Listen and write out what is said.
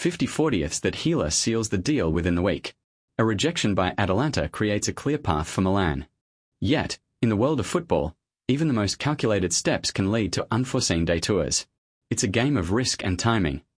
50/40ths that Gila seals the deal within the week. A rejection by Atalanta creates a clear path for Milan. Yet, in the world of football, even the most calculated steps can lead to unforeseen detours. It's a game of risk and timing,